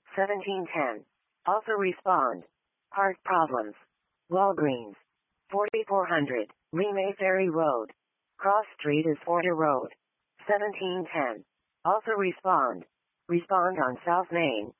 1710. Also respond. Heart problems. Walgreens. 4400. Lee Ferry Road. Cross Street is Porter Road. 1710. Also respond. Respond on South Main.